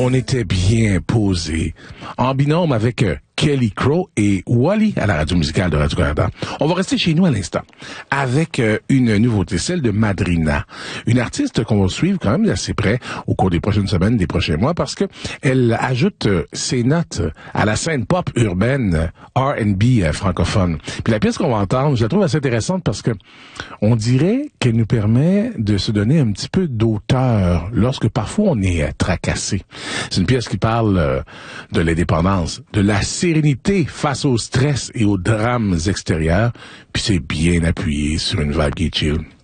on était bien posé, en binôme avec Kelly Crow et Wally à la radio musicale de Radio-Canada. On va rester chez nous à l'instant avec une nouveauté, celle de Madrina, une artiste qu'on va suivre quand même d'assez près au cours des prochaines semaines, des prochains mois, parce que elle ajoute ses notes à la scène pop urbaine R&B francophone. Puis la pièce qu'on va entendre, je la trouve assez intéressante parce que on dirait qu'elle nous permet de se donner un petit peu d'auteur lorsque parfois on est tracassé. C'est une pièce qui parle de l'indépendance, de la sérénité face au stress et aux drames extérieurs, puis c'est bien appuyé sur une vibe qui est chill.